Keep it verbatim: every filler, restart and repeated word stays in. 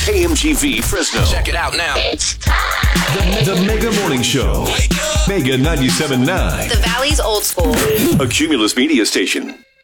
K M G V Fresno. Check it out now. It's time. The, the Mega Morning Show. Mega ninety-seven point nine. The Valley's old school. A Cumulus media station.